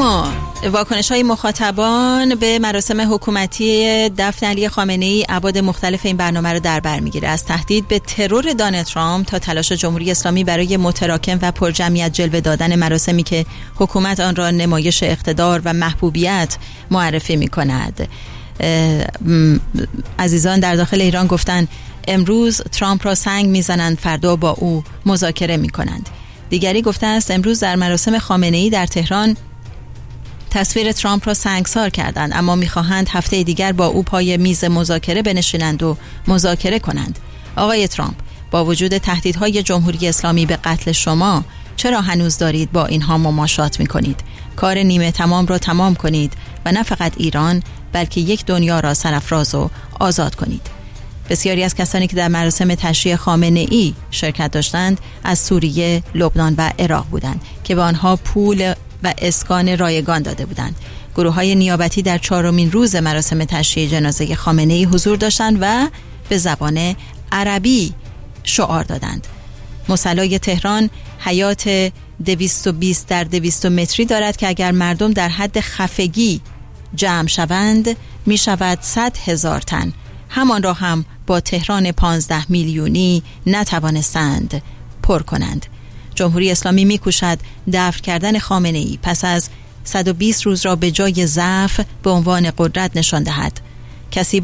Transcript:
اما واکنش‌های مخاطبان به مراسم حکومتی دفن علی خامنه‌ای ابعاد مختلف این برنامه رو در بر می‌گیره، از تهدید به ترور دونالد ترامپ تا تلاش جمهوری اسلامی برای متراکم و پرجمعیت جلوه دادن مراسمی که حکومت آن را نمایش اقتدار و محبوبیت معرفی می‌کند. عزیزان در داخل ایران گفتن امروز ترامپ را سنگ می‌زنند، فردا با او مذاکره می‌کنند. دیگری گفته است امروز در مراسم خامنه‌ای در تهران تصویر ترامپ را سنگسار کردند، اما می‌خواهند هفته دیگر با او پای میز مذاکره بنشینند و مذاکره کنند. آقای ترامپ، با وجود تهدیدهای جمهوری اسلامی به قتل شما، چرا هنوز دارید با اینها مماشات می‌کنید؟ کار نیمه تمام را تمام کنید و نه فقط ایران بلکه یک دنیا را سرافراز و آزاد کنید. بسیاری از کسانی که در مراسم تشییع خامنه‌ای شرکت داشتند از سوریه، لبنان و عراق بودند که به آنها پول و اسکان رایگان داده بودند. گروه‌های نیابتی در 4مین روز مراسم تشییع جنازه خامنه‌ای حضور داشتند و به زبان عربی شعار دادند. مصلی تهران حیات 220 در 200 متری دارد که اگر مردم در حد خفگی جمع شوند می شود 100,000 تن. همان را هم با تهران 15 میلیونی نتوانستند پر کنند. جمهوری اسلامی می‌کوشد دفن کردن خامنه‌ای پس از 120 روز را به جای ضعف به عنوان قدرت نشان دهد. کسی